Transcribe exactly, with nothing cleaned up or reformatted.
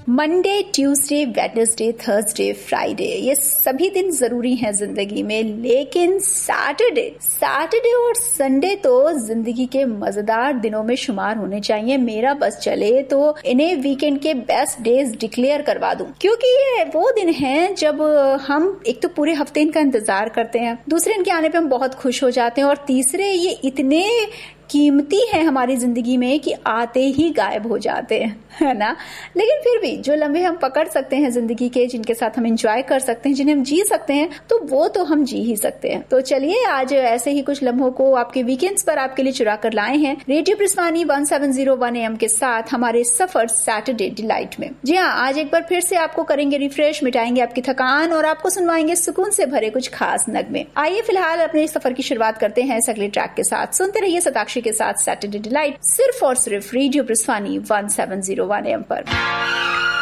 Monday, Tuesday, Wednesday, Thursday, Friday, ये सभी दिन जरूरी हैं जिंदगी में, लेकिन सैटरडे सैटरडे और संडे तो जिंदगी के मजेदार दिनों में शुमार होने चाहिए। मेरा बस चले तो इन्हें वीकेंड के बेस्ट डेज डिक्लेयर करवा दूं, क्योंकि ये वो दिन हैं जब हम एक तो पूरे हफ्ते इनका इंतजार करते हैं, दूसरे इनके आने पे हम बहुत खुश हो जाते हैं, और तीसरे ये इतने कीमती है हमारी जिंदगी में कि आते ही गायब हो जाते हैं, है ना। लेकिन फिर भी जो लम्हे हम पकड़ सकते हैं जिंदगी के, जिनके साथ हम एंजॉय कर सकते हैं, जिन्हें हम जी सकते हैं, तो वो तो हम जी ही सकते हैं। तो चलिए आज ऐसे ही कुछ लम्हों को आपके वीकेंड्स पर आपके लिए चुरा कर लाए हैं radio प्रिस्वानी one seven zero one M के साथ हमारे सफर सैटरडे डिलाइट में। जी हाँ, आज एक बार फिर से आपको करेंगे रिफ्रेश, मिटाएंगे आपकी थकान और आपको सुनवाएंगे सुकून से भरे कुछ खास नगमे। आइए फिलहाल अपने सफर की शुरुआत करते हैं इस अगले ट्रैक के साथ। सुनते रहिए सताक्षी के साथ सैटरडे डिलाइट, सिर्फ और सिर्फ radio प्रिस्वानी one seven zero one M पर।